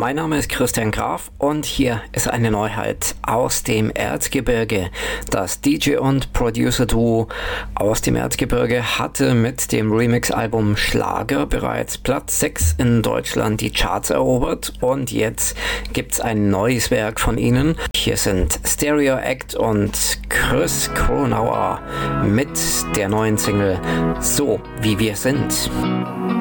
Mein Name ist Christian Graf und hier ist eine Neuheit aus dem Erzgebirge. Das DJ- und Producer-Duo aus dem Erzgebirge hatte mit dem Remix-Album Schlager bereits Platz 6 in Deutschland die Charts erobert und jetzt gibt's ein neues Werk von ihnen. Hier sind Stereo Act und Chris Kronauer mit der neuen Single So wie wir sind.